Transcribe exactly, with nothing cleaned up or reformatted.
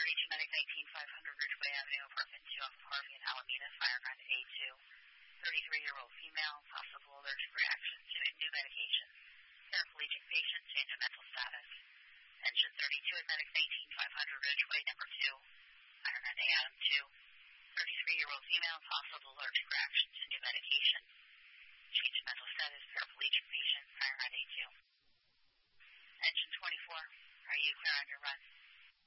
thirty-two Medic nineteen five hundred Ridgeway Avenue, apartment two off of Harvey and Alameda, fire ground A two. thirty-three-year-old female, possible allergic reaction to a new medication. Paraplegic patient, change of mental status. Engine thirty-two at Medic nineteen five hundred Ridgeway, number two. Fire ground A Adam two. thirty-three-year-old female, possible allergic reaction to new medication.